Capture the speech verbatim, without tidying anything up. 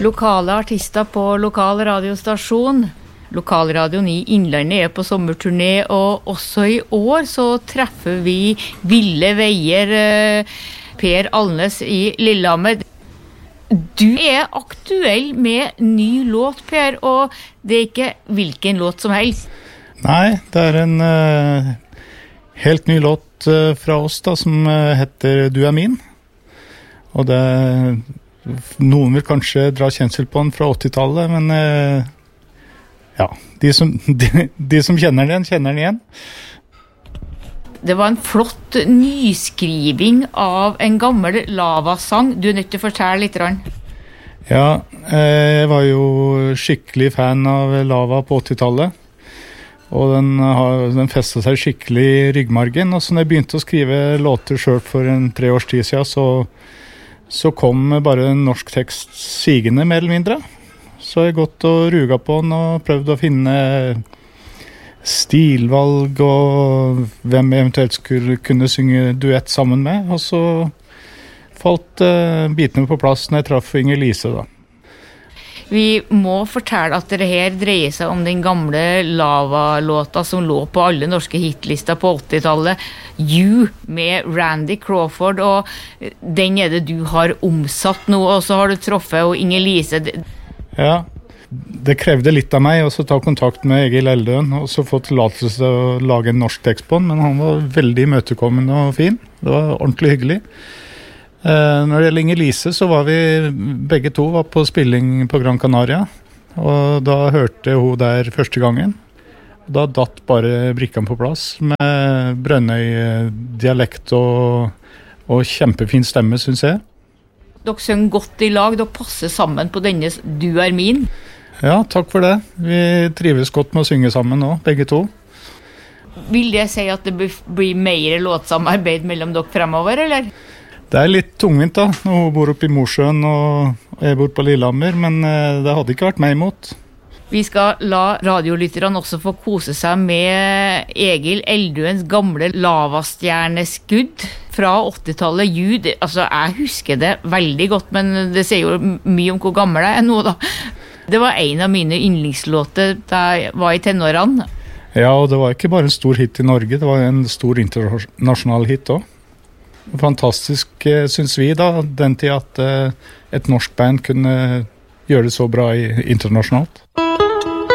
Lokale artister på lokal radiostasjon. Lokalradioen i Innlandet er på sommerturné, og også i år så treffer vi Ville Veier, Per Alnes i Lillehammer. Du er aktuell med ny låt, Per, og det er ikke hvilken låt som helst. Nei, det er en uh, helt ny låt uh, fra oss da, som uh, heter Du er min. Og det, noen vil kanskje dra kjensel på den fra åttitallet, men uh, ja, de som, de, de som kjenner den, kjenner den igjen. Det var en flott nyskriving av en gammel lavasang. Du er nødt til å fortelle litt. Ja, jeg var jo skikkelig fan av Lava på åttitallet. Og den, har, den festet seg skikkelig i ryggmargen. Og så når jeg begynte å skrive låter selv for en tre års tid siden, så, så kom bare en norsk tekst sigende, mer eller mindre. Så jeg har gått og ruga på den og prøvd å finne stilvalg og hvem jeg eventuelt skulle kunne synge duett sammen med. Og så falt uh, bitene på plass når jeg traff Inger Lise da. Vi må fortelle at det her dreier seg om den gamle Lava-låta som lå på alle norske hitlister på åttitallet. You med Randy Crawford, og den er det du har omsatt nå, og så har du truffet og Inger Lise. Ja, det krevde litt av meg også å ta kontakt med Egil Eldøen og så få tillatelse til å lage en norsk tekst på den, men han var veldig imøtekommende og fin. Det var ordentlig hyggelig. Eh, når det gjelder Inger Lise, så var vi begge to var på spilling på Gran Canaria, og da hørte hun der første gangen. Da datt bare brikken på plass med Brønnøy-dialekt og, og kjempefin stemme, synes jeg. Dere synger godt i lag, dere passer sammen på denne Du er min. Ja, takk for det. Vi trives godt med å synge sammen nå, begge to. Vil det si at det blir mer låtsamarbeid mellom dere fremover, eller? Det er litt tungvint da, når hun bor oppe i Mosjøen og jeg bor på Lillehammer, men det hadde ikke vært meg imot. Vi skal la radiolytterne også få kose seg med Egil Eldøens gamle lavastjerneskudd fra åttitallet. Jud, altså jeg husker det veldig godt, men det sier jo mye om hvor gammel jeg er nå da. Det var en av mine yndlingslåter da jeg var i tenårene. Ja, og det var ikke bare en stor hit i Norge, det var en stor internasjonal hit også. Fantastisk, synes vi da, den tid at et norsk band kunne gjøre det så bra internasjonalt.